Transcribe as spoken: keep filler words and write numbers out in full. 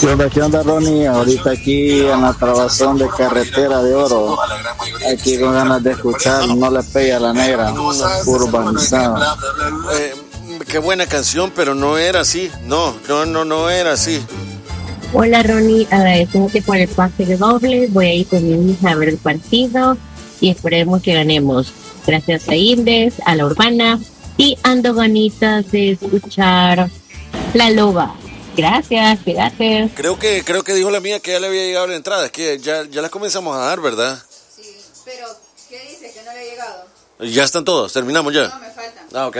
¿Qué onda, qué onda, Ronnie? Ahorita aquí en la trabazón de Carretera de Oro. Aquí con ganas de escuchar No le pegue a la negra, urbanizado. Eh, qué buena canción, pero no era así. No, no, no, no era así. Hola, Ronnie, agradecerte por el pase de doble. Voy a ir con mi hija a ver el partido y esperemos que ganemos. Gracias a Indes, a la Urbana, y ando ganitas de escuchar La Loba. Gracias, cuídate. Creo que, creo que dijo la mía que ya le había llegado la entrada. Es que ya, ya las comenzamos a dar, ¿verdad? Sí, pero ¿qué dice? ¿Que no le ha llegado? Ya están todos, terminamos ya. No, me faltan. Ah, ok.